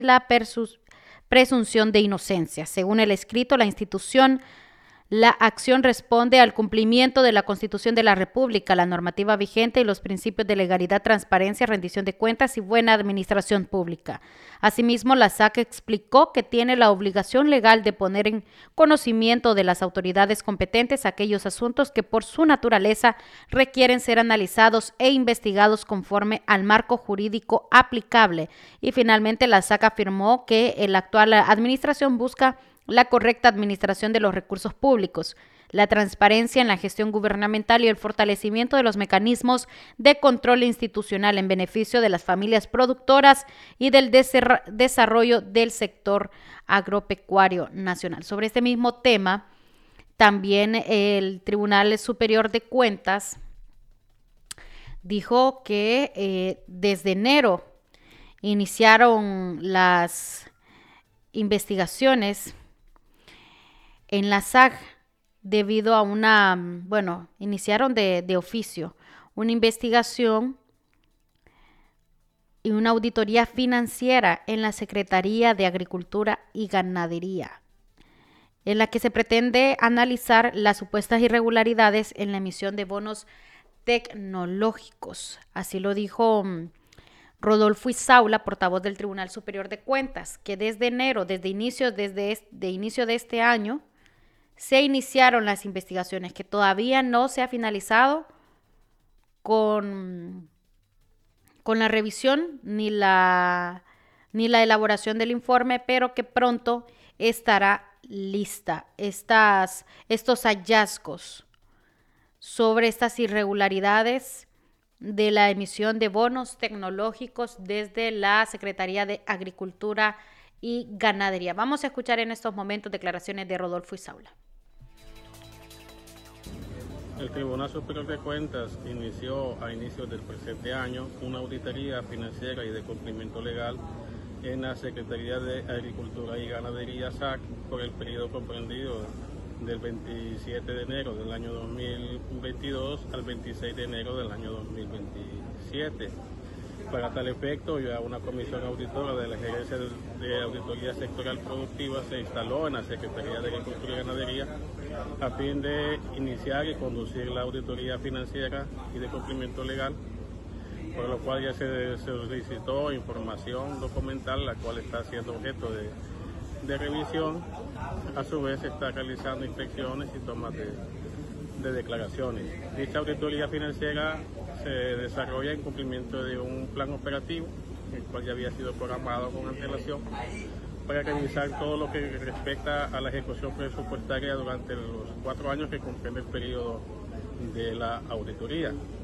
presunción de inocencia. Según el escrito, la acción responde al cumplimiento de la Constitución de la República, la normativa vigente y los principios de legalidad, transparencia, rendición de cuentas y buena administración pública. Asimismo, la SAC explicó que tiene la obligación legal de poner en conocimiento de las autoridades competentes aquellos asuntos que por su naturaleza requieren ser analizados e investigados conforme al marco jurídico aplicable. Y finalmente, la SAC afirmó que la actual administración busca la correcta administración de los recursos públicos, la transparencia en la gestión gubernamental y el fortalecimiento de los mecanismos de control institucional en beneficio de las familias productoras y del desarrollo del sector agropecuario nacional. Sobre este mismo tema, también el Tribunal Superior de Cuentas dijo que desde enero iniciaron las investigaciones en la SAC debido a iniciaron de oficio una investigación y una auditoría financiera en la Secretaría de Agricultura y Ganadería, en la que se pretende analizar las supuestas irregularidades en la emisión de bonos tecnológicos. Así lo dijo Rodolfo Isaula, portavoz del Tribunal Superior de Cuentas, que desde enero, desde inicio de este año, se iniciaron las investigaciones, que todavía no se ha finalizado con la revisión ni la elaboración del informe, pero que pronto estará lista estos hallazgos sobre estas irregularidades de la emisión de bonos tecnológicos desde la Secretaría de Agricultura y Ganadería. Vamos a escuchar en estos momentos declaraciones de Rodolfo Isaula. El Tribunal Superior de Cuentas inició a inicios del presente año una auditoría financiera y de cumplimiento legal en la Secretaría de Agricultura y Ganadería SAC por el periodo comprendido del 27 de enero del año 2022 al 26 de enero del año 2027. Para tal efecto, ya una comisión auditora de la Gerencia de Auditoría Sectorial Productiva se instaló en la Secretaría de Agricultura y Ganadería a fin de iniciar y conducir la auditoría financiera y de cumplimiento legal, por lo cual ya se solicitó información documental, la cual está siendo objeto de revisión. A su vez se está realizando inspecciones y tomas de declaraciones. Dicha auditoría financiera se desarrolla en cumplimiento de un plan operativo, el cual ya había sido programado con antelación, para revisar todo lo que respecta a la ejecución presupuestaria durante los 4 años que comprende el periodo de la auditoría.